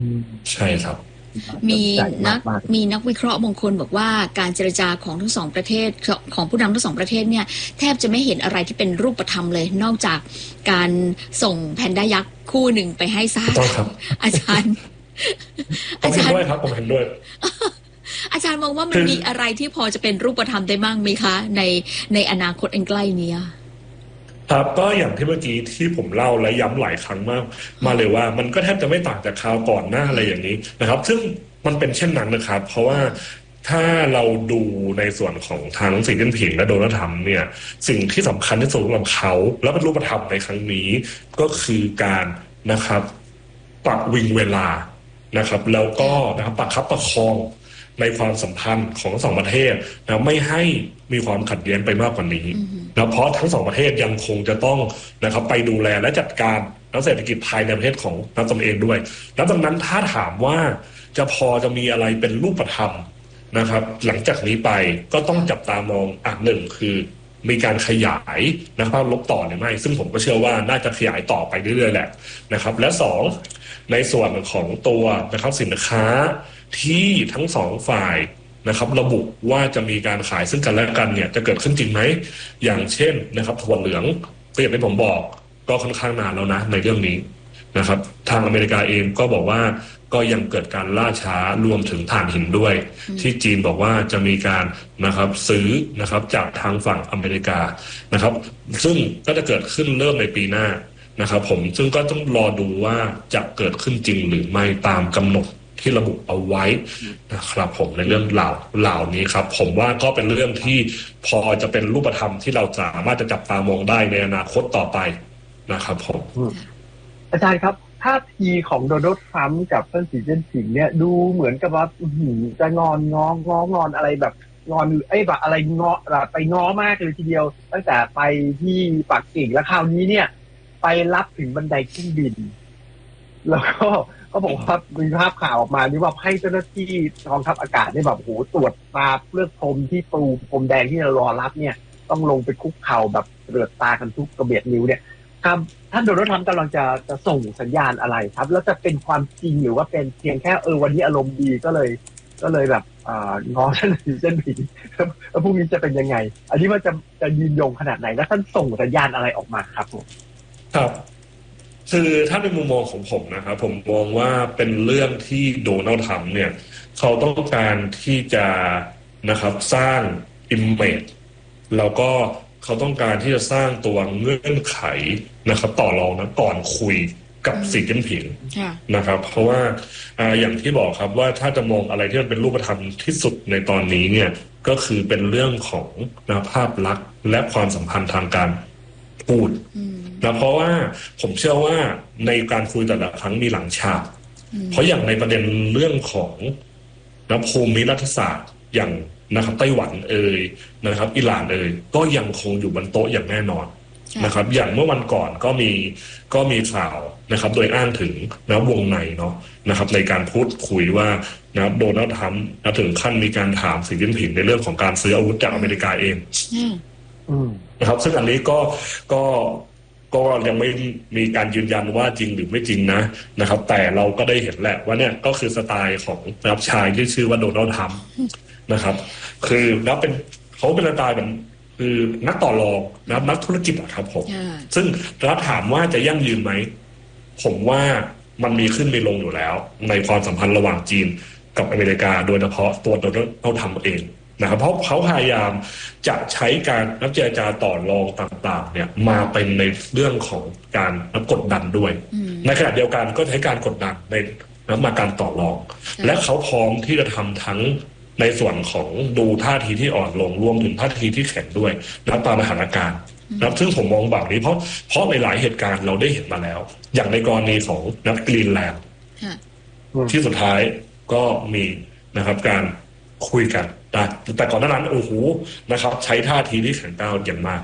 ใช่ครับมีสนใจนักมากมีนักวิเคราะห์บางคนบอกว่าการเจรจาของทั้งสองประเทศของผู้นำทั้งสองประเทศเนี่ยแทบจะไม่เห็นอะไรที่เป็นรูปธรรมเลยนอกจากการส่งแพนด้ายักษ์คู่หนึ่งไปให้ซากถูกต้องครับอาจารย์ผมอาจารย์เห็นด้วยครับผมเห็นด้วยอาจารย์มองว่ามันคือมีอะไรที่พอจะเป็นรูปธรรมได้มั่งไหมคะในอนาคตอันใกล้นี้ครับก็อย่างที่เมื่อกี้ที่ผมเล่าและย้ำหลายครั้งมากมาเลยว่ามันก็แทบจะไม่ต่างจากคราวก่อนหน้าอะไรอย่างนี้นะครับซึ่งมันเป็นเช่นนั้นนะครับเพราะว่าถ้าเราดูในส่วนของทั้งสีจิ้นผิงและโดนัลด์ทรัมป์เนี่ยสิ่งที่สำคัญที่สุดสำหรับเขาและเป็นรูปธรรมในครั้งนี้ก็คือการนะครับปรับวิงเวลานะครับแล้วก็นะครับประคับประคองในความสัมพันธ์ของสองประเทศนะไม่ให้มีความขัดแย้งไปมากกว่านี้ นะเพราะทั้งสองประเทศยังคงจะต้องนะครับไปดูแลและจัดการนักเศรษฐกิจภายในประเทศของนักตนเองด้วยแล้วดังนั้นถ้าถามว่าจะมีอะไรเป็นรูปธรรมนะครับหลังจากนี้ไปก็ต้องจับตามองหนึ่งคือมีการขยายนะครับลบต่อหรือไม่ซึ่งผมก็เชื่อว่าน่าจะขยายต่อไปเรื่อยๆแหละนะครับและสองในส่วนของตัวนะครับสินค้าที่ทั้งสองฝ่ายนะครับระบุว่าจะมีการขายซึ่งกันและกันเนี่ยจะเกิดขึ้นจริงไหมอย่างเช่นนะครับถั่วเหลืองก็อย่างที่ผมบอกก็ค่อนข้างนานแล้วนะในเรื่องนี้นะครับทางอเมริกาเองก็บอกว่าก็ยังเกิดการล่าช้ารวมถึงถ่านหินด้วยที่จีนบอกว่าจะมีการนะครับซื้อนะครับจากทางฝั่งอเมริกานะครับซึ่งก็จะเกิดขึ้นเริ่มในปีหน้านะครับผมซึ่งก็ต้องรอดูว่าจะเกิดขึ้นจริงหรือไม่ตามกำหนดที่ระบุเอาไว้นะครับผมในเรื่องเหล่านี้ครับผมว่าก็เป็นเรื่องที่พอจะเป็นรูปธรรมที่เราสามารถจะจับตามองได้ในอนาคตต่อไปนะครับผมอาจารย์ครับท่าทีของโดนัลด์ทรัมป์กับท่านสีจิ้นผิงเนี่ยดูเหมือนกับว่าจะงอนอะไรแบบงอนแบบอะไรงอแบบไปง้อมากเลยทีเดียวตั้งแต่ไปที่ปักกิ่งแล้วคราวนี้เนี่ยไปรับถึงบันไดเครื่องบิน แล้วก็บอกว่ามีภาพข่าวออกมานี่ว่าให้เจ้าหน้าที่กองทัพอากาศนี่แบบโหตรวจตราเลือกพรมที่ปูพรมแดงที่เรารอรับเนี่ยต้องลงไปคุกเข่าแบบเลือดตากันทุกกระเบียดนิ้วเนี่ยครับท่านโดนัลด์ทรัมป์กำลังจะส่งสัญญาณอะไรครับแล้วจะเป็นความจริงหรือว่าเป็นเพียงแค่วันนี้อารมณ์ดีก็เลยแบบง้อท่านสีเส้นผิดแล้วพรุ่งนี้จะเป็นยังไงอันนี้มันจะยืนยงขนาดไหนแล้วท่านส่งสัญญาณอะไรออกมาครับผมครับคือถ้าในมุมมองของผมนะครับผมมองว่าเป็นเรื่องที่โดนัลด์ทรัมป์เนี่ยเขาต้องการที่จะนะครับสร้าง image แล้วก็เขาต้องการที่จะสร้างตัวเงื่อนไขนะครับต่อรองนะก่อนคุยกับสีจิ้นผิงนะครับเพราะว่าอย่างที่บอกครับว่าถ้าจะมองอะไรที่มันเป็นรูปธรรมที่สุดในตอนนี้เนี่ยก็คือเป็นเรื่องของภาพลักษณ์และความสัมพันธ์ทางการพูดนะเพราะว่าผมเชื่อว่าในการคุยแต่ละครั้งมีหลังฉากเพราะอย่างในประเด็นเรื่องของภูมิรัฐศาสตร์อย่างนะครับไต้หวันนะครับอิหร่านก็ยังคงอยู่บนโต๊ะอย่างแน่นอนนะครับอย่างเมื่อวันก่อนก็มีข่าวนะครับโดยอ้างถึงวงในเนาะนะครับในการพูดคุยว่านะโดนัลด์ทรัมป์ถึงขั้นมีการถามสีจิ้นผิงในเรื่องของการซื้ออาวุธจากอเมริกาเองนะครับซึ่งอันนี้ก็ก็ยังไม่มีการยืนยันว่าจริงหรือไม่จริงนะครับแต่เราก็ได้เห็นแหละว่าเนี่ยก็คือสไตล์ของนะครับชายที่ชื่อว่าโดนัลด์ทรัมป์นะครับคือแล้วเขาเป็นสไตล์แบบคือนักต่อรองนะครับนักธุรกิจอะครับผมซึ่งถ้าถามว่าจะยั่งยืนไหมผมว่ามันมีขึ้นมีลงอยู่แล้วในความสัมพันธ์ระหว่างจีนกับอเมริกาโดยเฉพาะตัวโดนัลด์ทรัมป์เองนะครับเพราะเขาพยายามจะใช้การนับเจรจาต่อรองต่างๆเนี่ยมาเป็นในเรื่องของการกดดันด้วยในขณะเดียวกันก็ใช้การกดดันในมาการต่อรองและเขาพร้อมที่จะทำทั้งในส่วนของดูท่าทีที่อ่อนลงรวมถึงท่าทีที่แข็งด้วยและตามสถานการณ์นะครับซึ่งผมมองแบบนี้เพราะในหลายเหตุการณ์เราได้เห็นมาแล้วอย่างในกรณีของนักกรีนแลนด์ที่สุดท้ายก็มีนะครับการคุยกันแต่ก่อนหน้านั้นโอ้โหนะครับใช้ท่าทีที่แข็งกร้าวอย่างมาก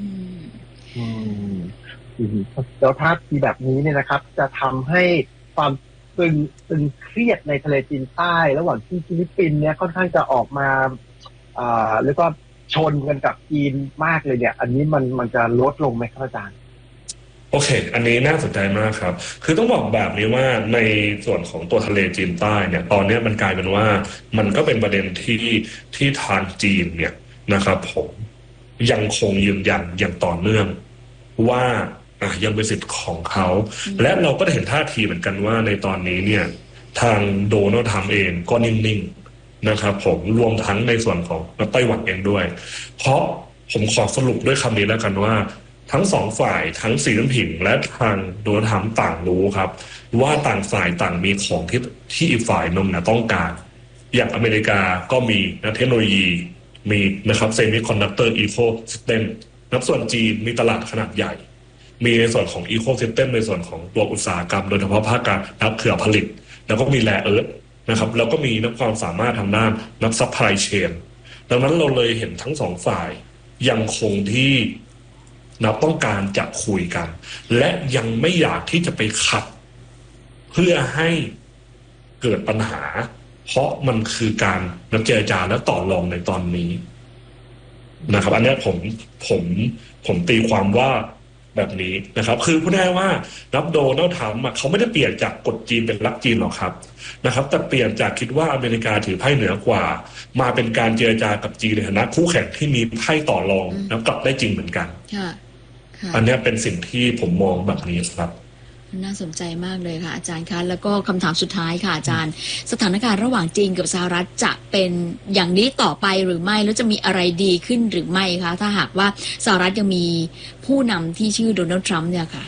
แล้วท่าทีแบบนี้เนี่ยนะครับจะทำให้ความตึงเครียดในทะเลจีนใต้ระหว่างที่ฟิลิปปินส์เนี่ยค่อนข้างจะออกมาแล้วก็ชนกันกับจีนมากเลยเนี่ยอันนี้มันจะลดลงไหมครับอาจารย์โอเค อันนี้น่าสนใจมากครับ คือต้องบอกแบบนี้ว่าในส่วนของตัวทะเลจีนใต้เนี่ยตอนนี้มันกลายเป็นว่ามันก็เป็นประเด็นที่ทางจีนเนี่ยนะครับผมยังคงยืนยันอย่างต่อเนื่องว่ายังเป็นสิทธิ์ของเขาและเราก็ได้เห็นท่าทีเหมือนกันว่าในตอนนี้เนี่ยทางโดนัลด์ทรัมป์เองก็นิ่งๆนะครับผมรวมทั้งในส่วนของไต้หวันเองด้วยเพราะผมขอสรุปด้วยคำนี้แล้วกันว่าทั้งสองฝ่ายทั้งสีจิ้นผิงและทางโดนัลด์ทรัมป์ต่างรู้ครับว่าต่างฝ่ายต่างมีของที่อีกฝ่ายนึงต้องการอย่างอเมริกาก็มีเทคโนโลยีมีนะครับเซมิคอนดักเตอร์อีโคซิสเต็มนับส่วนจีนมีตลาดขนาดใหญ่มีในส่วนของอีโคซิสเต็มในส่วนของตัวอุตสาหกรรมโดยเฉพาะภาคการนับเขื่อผลิตแล้วก็มีแร่เอิร์ธนะครับแล้วก็มีนักความสามารถทางด้านนักซัพพลายเชนดังนั้นเราเลยเห็นทั้งสองฝ่ายยังคงที่ต้องการจะคุยกันและยังไม่อยากที่จะไปขัดเพื่อให้เกิดปัญหาเพราะมันคือการนัดเจรจาและต่อรองในตอนนี้นะครับอันนี้ผมตีความว่าแบบนี้นะครับคือพูดง่ายว่าโดนัลด์ทรัมป์เขาไม่ได้เปลี่ยนจากกดจีนเป็นรักจีนหรอกครับนะครับแต่เปลี่ยนจากคิดว่าอเมริกาถือไพ่เหนือกว่ามาเป็นการเจรจากับจีนในฐานะคู่แข่งที่มีไพ่ต่อรองแล้วกลับได้จริงเหมือนกันอันนี้เป็นสิ่งที่ผมมองแบบนี้ครับน่าสนใจมากเลยค่ะอาจารย์คะแล้วก็คำถามสุดท้ายค่ะอาจารย์สถานการณ์ระหว่างจีนกับสหรัฐจะเป็นอย่างนี้ต่อไปหรือไม่แล้วจะมีอะไรดีขึ้นหรือไม่คะถ้าหากว่าสหรัฐยังมีผู้นำที่ชื่อโดนัลด์ทรัมป์เนี่ยค่ะ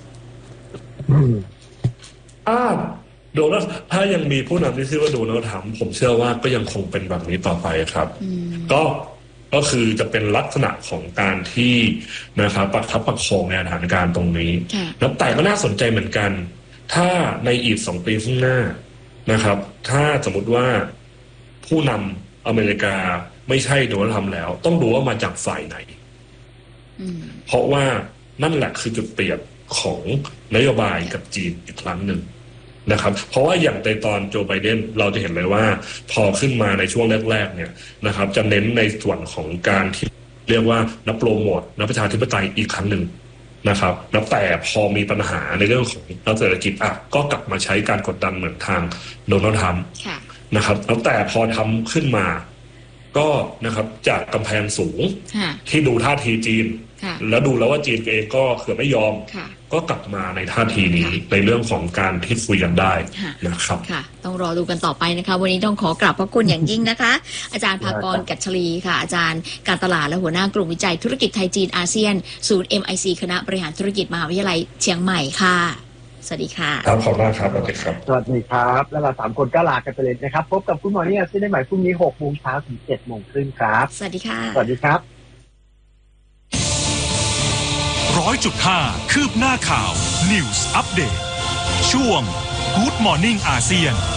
โดนัลด์ถ้ายังมีผู้นำที่ชื่อว่าโดนัลด์ทรัมป์ผมเชื่อว่าก็ยังคงเป็นแบบนี้ต่อไปครับก็คือจะเป็นลักษณะของการที่นะครับประคับประคองในสถานการณ์ตรงนี้แล้วแต่ก็น่าสนใจเหมือนกันถ้าในอีก2 ปีข้างหน้านะครับถ้าสมมติว่าผู้นำอเมริกาไม่ใช่โดนัลด์ทรัมป์แล้วต้องดูว่ามาจากฝ่ายไหนเพราะว่านั่นแหละคือจุดเปลี่ยนของนโยบายกับจีนอีกครั้งหนึ่งนะครับเพราะว่าอย่างในตอนโจไบเดนเราจะเห็นเลยว่าพอขึ้นมาในช่วงแรกๆเนี่ยนะครับจะเน้นในส่วนของการที่เรียกว่านับโปรโมทนับประชาธิปไตยอีกครั้งหนึ่งนะครับนับแต่พอมีปัญหาในเรื่องของเศรษฐกิจก็กลับมาใช้การกดดันเหมือนทางโดนัลด์ทรัมป์นะครับแล้วแต่พอทำขึ้นมาก็นะครับจากกำแพงสูงที่ดูท่าทีจีนแล้วดูแล้วว่าจีนเองก็เขือไม่ยอมก็กลับมาในท่าทีนี้ในเรื่องของการที่คุยกันได้นะครับค่ะต้องรอดูกันต่อไปนะคะวันนี้ต้องขอกราบพระคุณอย่างยิ่งนะคะอาจารย์ภากร กัจฉลีค่ะอาจารย์การตลาดและหัวหน้ากลุ่มวิจัยธุรกิจไทยจีนอาเซียนศูนย์ MIC คณะบริหารธุรกิจมหาวิทยาลัยเชียงใหม่ค่ะสวัสดีค่ะครับขอบคุณมากครับสวัสดีครับสวัสดีครับแล้วเรา3 คนก็ลากันไปเลยนะครับพบกับคุณหมอนี่อาเซียนได้ใหม่พรุ่งนี้ 6 โมงเช้าถึง 7 โมงครึ่งครับสวัสดีค่ะสวัสดีครับ 100.5 คืบหน้าข่าว News Update ช่วง Good Morning อาเซียน